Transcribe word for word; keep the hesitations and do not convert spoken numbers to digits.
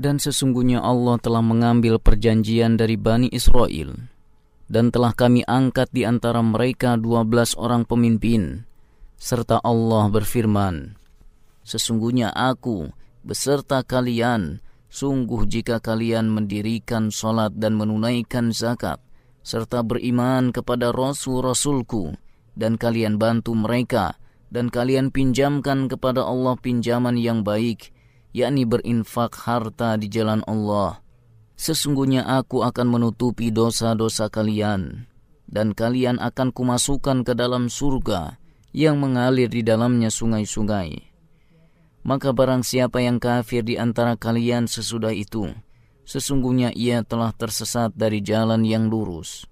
Dan sesungguhnya Allah telah mengambil perjanjian dari Bani Israel, dan telah kami angkat di antara mereka dua belas orang pemimpin, serta Allah berfirman, sesungguhnya aku beserta kalian, sungguh jika kalian mendirikan salat dan menunaikan zakat, serta beriman kepada Rasul-Rasulku, dan kalian bantu mereka, dan kalian pinjamkan kepada Allah pinjaman yang baik, yakni berinfak harta di jalan Allah. Sesungguhnya aku akan menutupi dosa-dosa kalian, dan kalian akan kumasukkan ke dalam surga yang mengalir di dalamnya sungai-sungai. Maka barang siapa yang kafir di antara kalian sesudah itu, sesungguhnya ia telah tersesat dari jalan yang lurus.